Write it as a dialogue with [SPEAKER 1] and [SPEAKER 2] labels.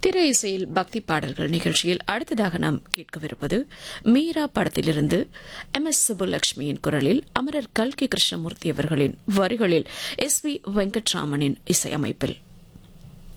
[SPEAKER 1] திரை இசையில் பக்தி பாடல்கள் நிகழ்ச்சியில் அடுத்ததாக நாம் கேட்கவிருப்பது மீரா படத்திலிருந்து MS சுப்புலட்சுமியின் குரலில் அமரர் கல்கி கிருஷ்ணமூர்த்தி அவர்களின் வரிகளில் SV வெங்கட்ராமனின் இசையமைப்பில்